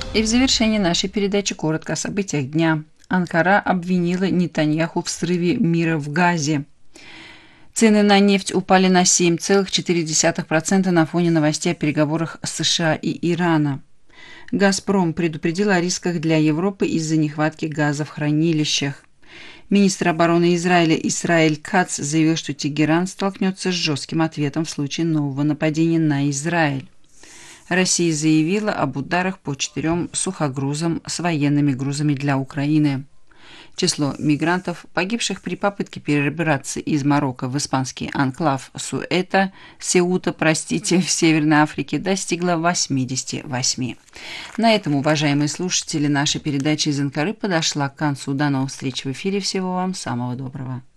И в завершении нашей передачи коротко о событиях дня. Анкара обвинила Нетаньяху в срыве мира в Газе. Цены на нефть упали на 7,4% на фоне новостей о переговорах США и Ирана. «Газпром» предупредил о рисках для Европы из-за нехватки газа в хранилищах. Министр обороны Израиля Исраэль Кац заявил, что Тегеран столкнется с жестким ответом в случае нового нападения на Израиль. Россия заявила об ударах по 4 сухогрузам с военными грузами для Украины. Число мигрантов, погибших при попытке перебраться из Марокко в испанский анклав Сеута, в Северной Африке, достигло 88. На этом, уважаемые слушатели, наша передача из Анкары подошла к концу. До новых встреч в эфире. Всего вам самого доброго.